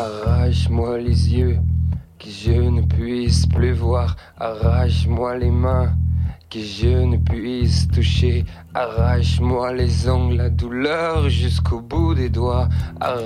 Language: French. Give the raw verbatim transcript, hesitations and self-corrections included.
Arrache-moi les yeux, que je ne puisse plus voir. Arrache-moi les mains, que je ne puisse toucher. Arrache-moi les ongles, la douleur jusqu'au bout des doigts. Arrache